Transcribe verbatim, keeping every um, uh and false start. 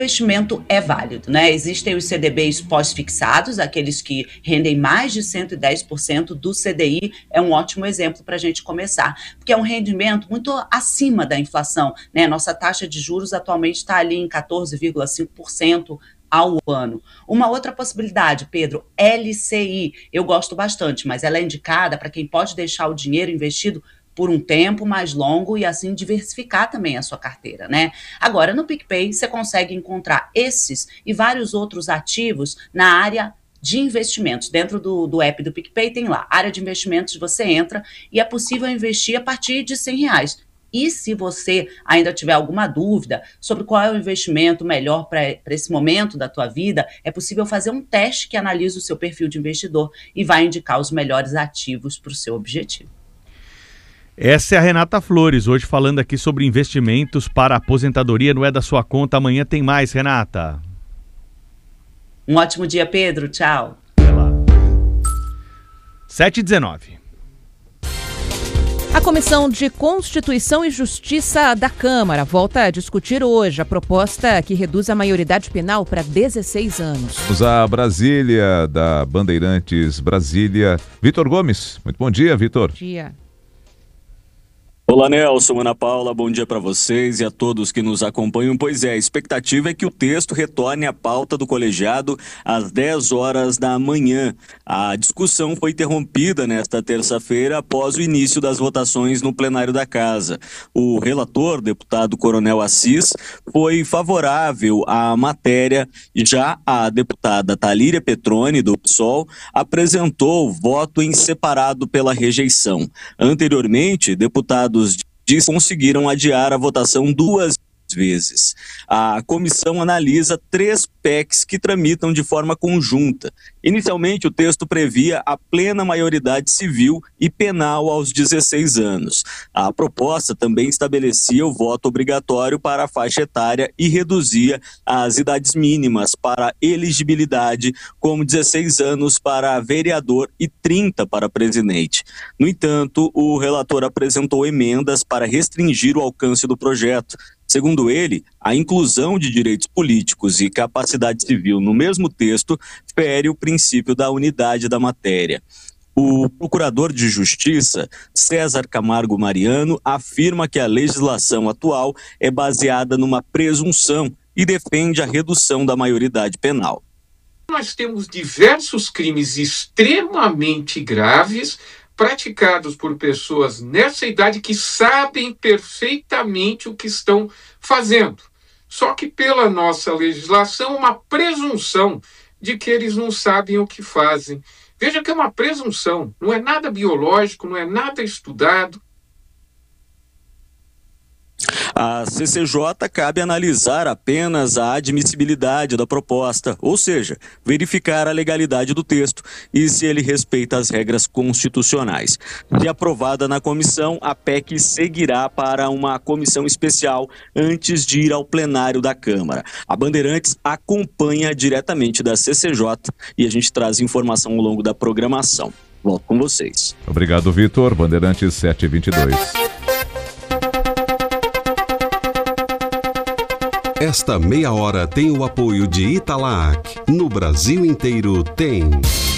investimento é válido, né? Existem os C D Bs pós-fixados, aqueles que rendem mais de cento e dez por cento do C D I, é um ótimo exemplo para a gente começar, porque é um rendimento muito acima da inflação, né? Nossa taxa de juros atualmente está ali em quatorze vírgula cinco por cento ao ano. Uma outra possibilidade, Pedro, L C I, eu gosto bastante, mas ela é indicada para quem pode deixar o dinheiro investido por um tempo mais longo e assim diversificar também a sua carteira, né? Agora, no PicPay, você consegue encontrar esses e vários outros ativos na área de investimentos. Dentro do, do app do PicPay tem lá, área de investimentos, você entra e é possível investir a partir de cem reais. E se você ainda tiver alguma dúvida sobre qual é o investimento melhor para esse momento da tua vida, é possível fazer um teste que analisa o seu perfil de investidor e vai indicar os melhores ativos para o seu objetivo. Essa é a Renata Flores, hoje falando aqui sobre investimentos para aposentadoria. Não é da sua conta, amanhã tem mais, Renata. Um ótimo dia, Pedro. Tchau. Até lá. sete e dezenove. A Comissão de Constituição e Justiça da Câmara volta a discutir hoje a proposta que reduz a maioridade penal para dezesseis anos. Vamos a Brasília, da Bandeirantes Brasília. Vitor Gomes, muito bom dia, Vitor. Bom dia. Olá, Nelson, Ana Paula, bom dia para vocês e a todos que nos acompanham. Pois é, a expectativa é que o texto retorne à pauta do colegiado às dez horas da manhã. A discussão foi interrompida nesta terça-feira após o início das votações no plenário da Casa. O relator, deputado Coronel Assis, foi favorável à matéria. Já a deputada Thalíria Petroni, do PSOL, apresentou voto em separado pela rejeição. Anteriormente, deputados conseguiram adiar a votação duas vezes. A comissão analisa três P E Cs que tramitam de forma conjunta. Inicialmente, o texto previa a plena maioridade civil e penal aos dezesseis anos. A proposta também estabelecia o voto obrigatório para a faixa etária e reduzia as idades mínimas para elegibilidade, como dezesseis anos para vereador e trinta para presidente. No entanto, o relator apresentou emendas para restringir o alcance do projeto. Segundo ele, a inclusão de direitos políticos e capacidade civil no mesmo texto fere o princípio da unidade da matéria. O procurador de Justiça, César Camargo Mariano, afirma que a legislação atual é baseada numa presunção e defende a redução da maioridade penal. Nós temos diversos crimes extremamente graves praticados por pessoas nessa idade que sabem perfeitamente o que estão fazendo. Só que pela nossa legislação, uma presunção de que eles não sabem o que fazem. Veja que é uma presunção, não é nada biológico, não é nada estudado. A C C J cabe analisar apenas a admissibilidade da proposta, ou seja, verificar a legalidade do texto e se ele respeita as regras constitucionais. Se aprovada na comissão, a P E C seguirá para uma comissão especial antes de ir ao plenário da Câmara. A Bandeirantes acompanha diretamente da C C J e a gente traz informação ao longo da programação. Volto com vocês. Obrigado, Vitor. Bandeirantes sete e vinte e dois. Esta meia hora tem o apoio de Italac. No Brasil inteiro tem.